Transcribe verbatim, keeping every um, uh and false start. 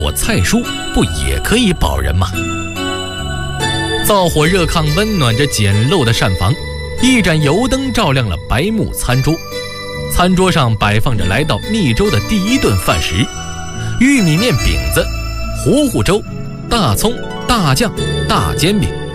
我菜蔬不也可以保人吗？灶火热炕温暖着简陋的膳房，一盏油灯照亮了白木餐桌。餐桌上摆放着来到密州的第一顿饭食：玉米面饼子、糊糊粥、大葱、大酱、大煎饼。